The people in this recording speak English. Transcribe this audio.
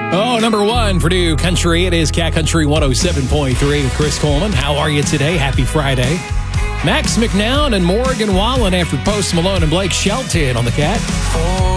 Oh, number one for New Country. It is Cat Country 107.3 with Chris Coleman. How are you today? Happy Friday. Max McNown and Morgan Wallen after Post Malone and Blake Shelton on the Cat.